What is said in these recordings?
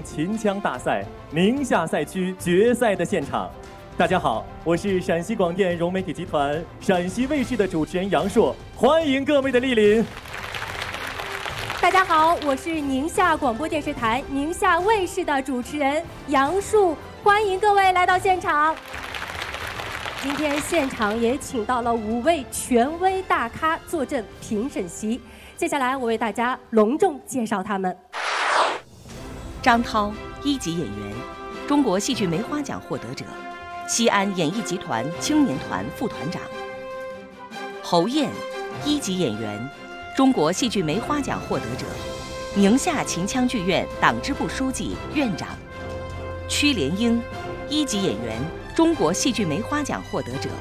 秦腔大赛宁夏赛区决赛的现场。大家好，我是陕西广电融媒体集团陕西卫视的主持人杨硕，欢迎各位的莅临。 大家好，我是宁夏广播电视台宁夏卫视的主持人杨树，欢迎各位来到现场。今天现场也请到了5位权威大咖坐镇评审席，接下来我为大家隆重介绍他们。 张涛，1级演员，中国戏剧梅花奖获得者，西安演艺集团青年团副团长。侯艳，1级演员，中国戏剧梅花奖获得者，宁夏秦腔剧院党支部书记、院长。屈连英，1级演员，中国戏剧梅花奖获得者。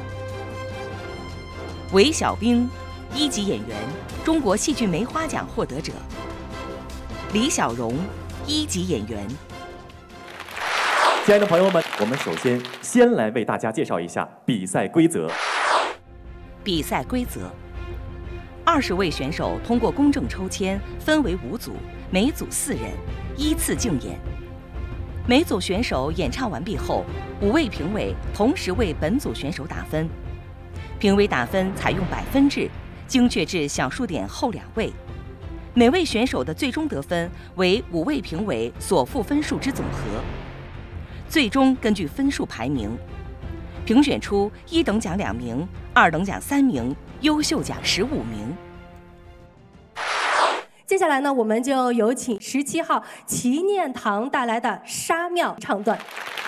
韦小兵，1级演员，中国戏剧梅花奖获得者。李小荣，1级演员。 亲爱的朋友们，我们首先来为大家介绍一下比赛规则。 比赛规则：20位选手通过公正抽签，分为5组，每组4人，依次竞演。每组选手演唱完毕后，5位评委同时为本组选手打分。评委打分采用百分制，精确至小数点后2位。每位选手的最终得分为5位评委所负分数之总和。最终根据分数排名，评选出1等奖2名、2等奖3名、优秀奖15名。 接下来呢，我们就有请17号祈念堂带来的沙庙唱段。